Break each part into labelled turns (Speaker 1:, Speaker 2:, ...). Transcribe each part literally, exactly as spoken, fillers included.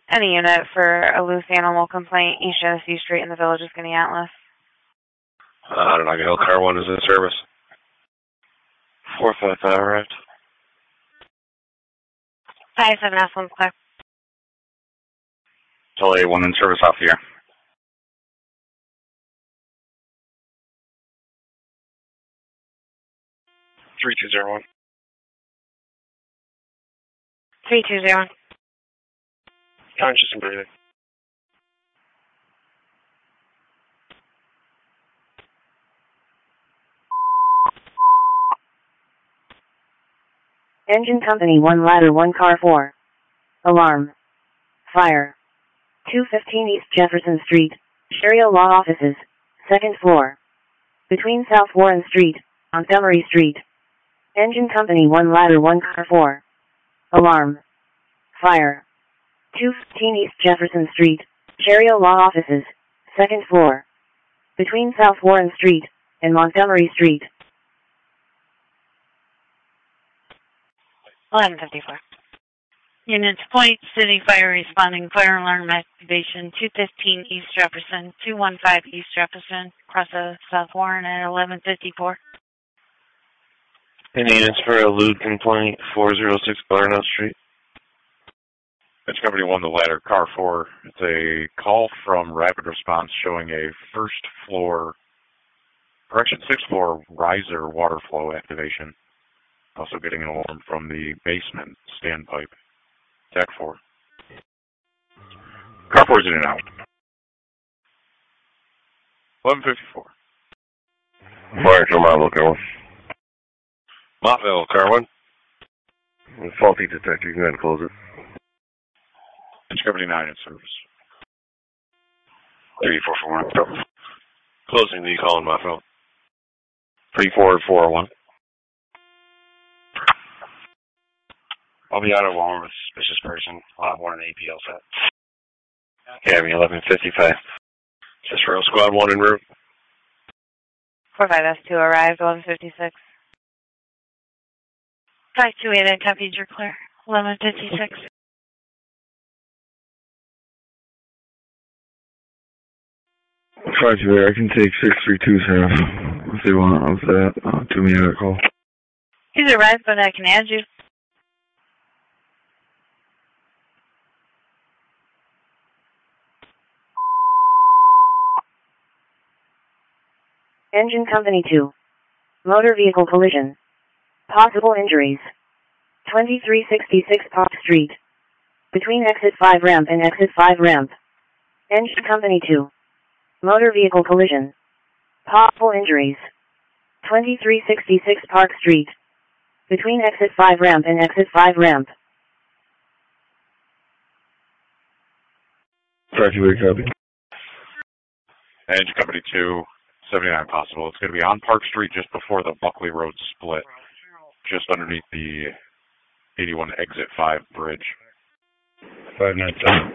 Speaker 1: Any unit for a loose animal complaint, East Genesee Street in the Village of Skaneateles.
Speaker 2: Uh, Onondaga Hill Car one is in service. four five five arrived.
Speaker 1: five seven S one's clear.
Speaker 2: Delay one in service off the air. three two zero one.
Speaker 1: three two zero one.
Speaker 2: Conscious and breathing.
Speaker 3: Engine Company one Ladder one Car four. Alarm. Fire. two fifteen East Jefferson Street, Sherrill Law Offices, second floor. Between South Warren Street, Montgomery Street. Engine Company one Ladder one Car four. Alarm. Fire. two fifteen East Jefferson Street, Sherrill Law Offices, second floor. Between South Warren Street and Montgomery Street.
Speaker 1: eleven fifty-four.
Speaker 4: Units Point City Fire responding fire alarm activation two fifteen East Jefferson, two one five East Jefferson, across the South Warren at eleven fifty-four.
Speaker 2: Any units for a lewd complaint, four oh six Garnett Street? Engine Company one, the Ladder, Car four. It's a call from Rapid Response showing a first floor, correction, sixth floor riser water flow activation. Also getting an alarm from the basement standpipe. T A C four. Car four is in and out. eleven fifty-four.
Speaker 5: Fire to Mottville, Car one.
Speaker 2: Mottville, Car one.
Speaker 5: Faulty detector, you can go ahead and close it.
Speaker 2: Engine Company nine in service. three four four one. Closing the call on my phone. three four four one.
Speaker 6: I'll be out of alarm with suspicious person. I'll have one in A P L set.
Speaker 2: Academy eleven fifty-five. Just Rail Squad one en route.
Speaker 1: four five S two arrived, eleven fifty-six.
Speaker 4: five two eight, I copied, you're clear. eleven fifty-six.
Speaker 5: five two eight, I can take six three two zero if they want off that uh, two minute call.
Speaker 4: He's arrived, but I can add you.
Speaker 3: Engine Company two. Motor vehicle collision. Possible injuries. twenty-three sixty-six Park Street. Between exit five ramp and exit five ramp. Engine Company two. Motor vehicle collision. Possible injuries. twenty-three sixty-six Park Street. Between exit five ramp and exit five ramp.
Speaker 5: five two eight, copy.
Speaker 2: Engine Company two. seventy-nine possible. It's going to be on Park Street just before the Buckley Road split, just underneath the eighty-one exit five bridge.
Speaker 5: five nine seven.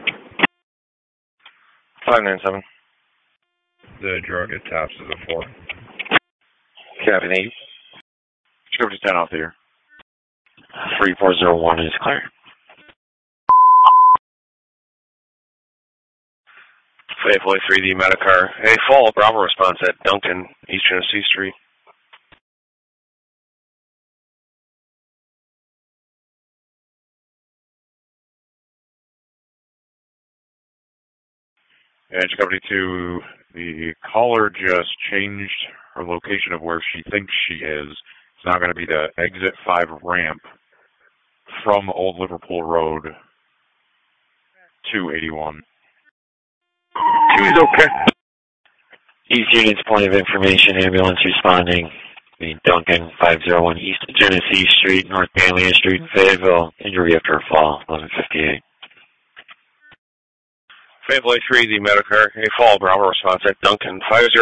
Speaker 2: five nine seven.
Speaker 5: The drug at tops is a four.
Speaker 2: Cabin eight. Script ten off the air. three four zero one is clear. Faithfully three D Medicar. Hey, fall, Bravo response at Duncan, East Genesee Street. Engine Company two, the caller just changed her location of where she thinks she is. It's now going to be the exit five ramp from Old Liverpool Road to eighty-one.
Speaker 5: She was okay.
Speaker 7: East Unit's point of information, ambulance responding. The Duncan five oh one East Genesee Street, North Panlia Street, Fayetteville. Injury after a fall, eleven fifty-eight.
Speaker 2: Fayetteville three, the Medicar. A fall, Bravo response at Duncan five oh